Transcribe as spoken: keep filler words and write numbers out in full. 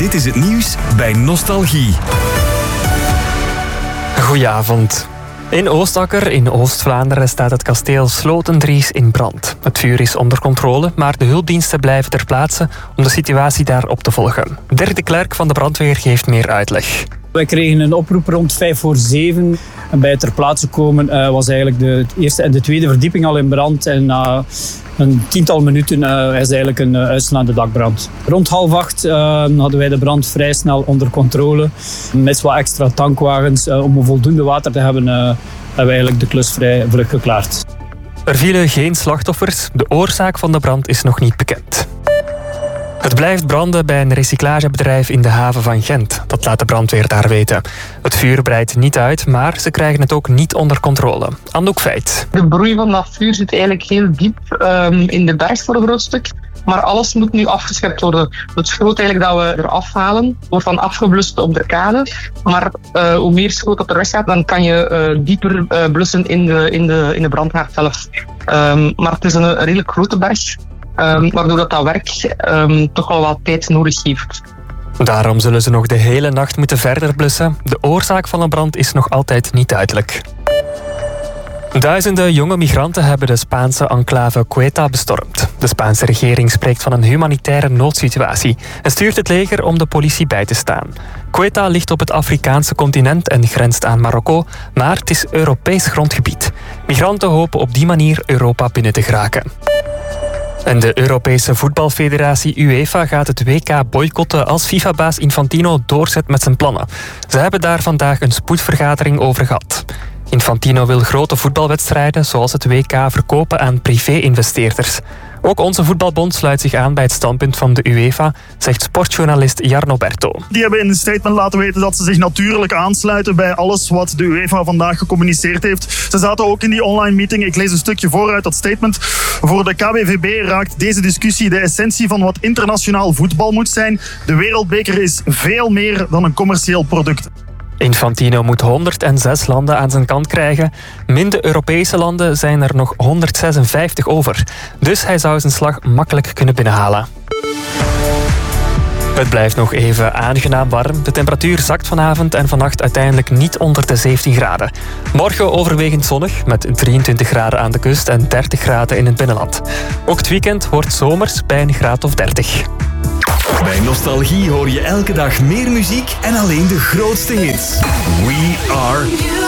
Dit is het nieuws bij Nostalgie. Goedenavond. In Oostakker in Oost-Vlaanderen staat het kasteel Slotendries in brand. Het vuur is onder controle, maar de hulpdiensten blijven ter plaatse om de situatie daar op te volgen. Dirk de Klerk van de brandweer geeft meer uitleg. Wij kregen een oproep rond vijf voor zeven. En bij het ter plaatse komen uh, was eigenlijk de eerste en de tweede verdieping al in brand. En na een tiental minuten uh, is eigenlijk een uh, uitslaande dakbrand. Rond half acht uh, hadden wij de brand vrij snel onder controle. Met wat extra tankwagens uh, om voldoende water te hebben, uh, hebben we eigenlijk de klus vrij vlug geklaard. Er vielen geen slachtoffers. De oorzaak van de brand is nog niet bekend. Het blijft branden bij een recyclagebedrijf in de haven van Gent. Dat laat de brandweer daar weten. Het vuur breidt niet uit, maar ze krijgen het ook niet onder controle. Anouk Feit. De broei van dat vuur zit eigenlijk heel diep um, in de berg voor een groot stuk. Maar alles moet nu afgeschept worden. Het schroot eigenlijk dat we eraf halen, wordt dan afgeblust op de kade. Maar uh, hoe meer schroot dat er weggaat, dan kan je uh, dieper uh, blussen in de, in, de, in de brandhaard zelf. Um, maar het is een, een redelijk grote berg. Um, waardoor dat, dat werk um, toch wel wat tijd nodig heeft. Daarom zullen ze nog de hele nacht moeten verder blussen. De oorzaak van de brand is nog altijd niet duidelijk. Duizenden jonge migranten hebben de Spaanse enclave Ceuta bestormd. De Spaanse regering spreekt van een humanitaire noodsituatie en stuurt het leger om de politie bij te staan. Ceuta ligt op het Afrikaanse continent en grenst aan Marokko, maar het is Europees grondgebied. Migranten hopen op die manier Europa binnen te geraken. En de Europese voetbalfederatie UEFA gaat het W K boycotten als FIFA-baas Infantino doorzet met zijn plannen. Ze hebben daar vandaag een spoedvergadering over gehad. Infantino wil grote voetbalwedstrijden zoals het W K verkopen aan privé-investeerders. Ook onze voetbalbond sluit zich aan bij het standpunt van de UEFA, zegt sportjournalist Jarno Berto. Die hebben in een statement laten weten dat ze zich natuurlijk aansluiten bij alles wat de UEFA vandaag gecommuniceerd heeft. Ze zaten ook in die online meeting. Ik lees een stukje voor uit dat statement. Voor de K B V B raakt deze discussie de essentie van wat internationaal voetbal moet zijn. De wereldbeker is veel meer dan een commercieel product. Infantino moet honderdzes landen aan zijn kant krijgen. Min de Europese landen zijn er nog honderdzesenvijftig over. Dus hij zou zijn slag makkelijk kunnen binnenhalen. Het blijft nog even aangenaam warm. De temperatuur zakt vanavond en vannacht uiteindelijk niet onder de zeventien graden. Morgen overwegend zonnig met drieëntwintig graden aan de kust en dertig graden in het binnenland. Ook het weekend wordt zomers bij een graad of dertig. Bij Nostalgie hoor je elke dag meer muziek en alleen de grootste hits. We are...